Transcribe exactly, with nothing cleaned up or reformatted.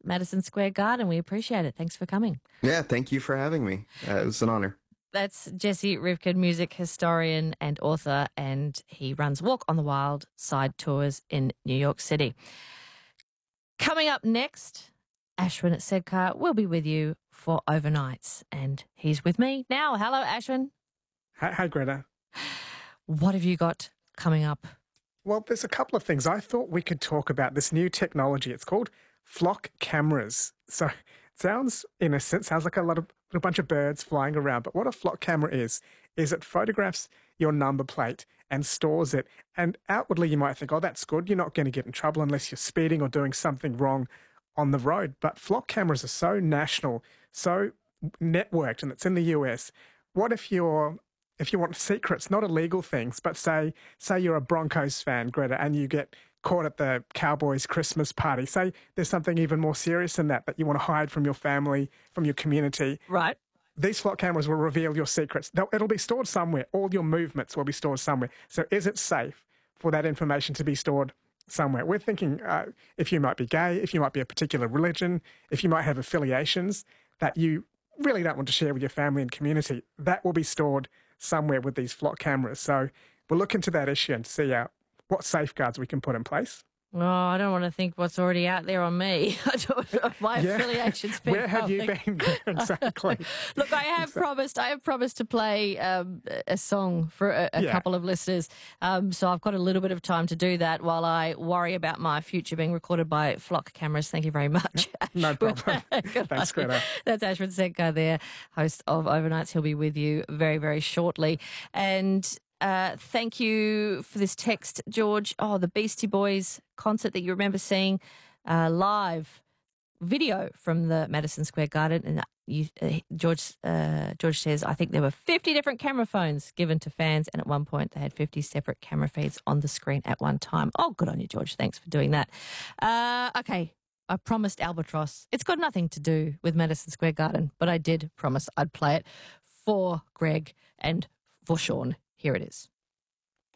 Madison Square Garden. We appreciate it. Thanks for coming. Yeah, thank you for having me. Uh, it was an honor. That's Jesse Rivkin, music historian and author, and he runs Walk on the Wild side tours in New York City. Coming up next, Ashwin Sedkar will be with you for overnights, and he's with me now. Hello, Ashwin. Hi, hi, Greta. What have you got coming up? Well, there's a couple of things. I thought we could talk about this new technology. It's called flock cameras. So it sounds innocent, sounds like a lot of a bunch of birds flying around. But what a flock camera is, is it photographs your number plate and stores it. And outwardly you might think, oh, that's good. You're not going to get in trouble unless you're speeding or doing something wrong on the road. But flock cameras are so national, so networked, and it's in the U S. What if you're If you want secrets, not illegal things, but say say you're a Broncos fan, Greta, and you get caught at the Cowboys Christmas party. Say there's something even more serious than that that you want to hide from your family, from your community. Right. These flock cameras will reveal your secrets. They'll, it'll be stored somewhere. All your movements will be stored somewhere. So is it safe for that information to be stored somewhere? We're thinking uh, if you might be gay, if you might be a particular religion, if you might have affiliations that you really don't want to share with your family and community, that will be stored somewhere with these flock cameras. So we'll look into that issue and see uh, what safeguards we can put in place. Oh, I don't want to think what's already out there on me. I don't know my Yeah. affiliations. Where have you been? Exactly. Look, I have Exactly. promised. I have promised to play um, a song for a, a Yeah. couple of listeners. Um, so I've got a little bit of time to do that while I worry about my future being recorded by flock cameras. Thank you very much. No Ashwin. problem. Good Thanks, on you. Greta. That's Ashwin Sedkar there, host of Overnights. He'll be with you very, very shortly. And Uh, thank you for this text, George. Oh, the Beastie Boys concert that you remember seeing uh, live video from the Madison Square Garden. And you, uh, George, uh, George says, I think there were fifty different camera phones given to fans, and at one point they had fifty separate camera feeds on the screen at one time. Oh, good on you, George. Thanks for doing that. Uh, okay. I promised Albatross. It's got nothing to do with Madison Square Garden, but I did promise I'd play it for Greg and for Sean. Here it is.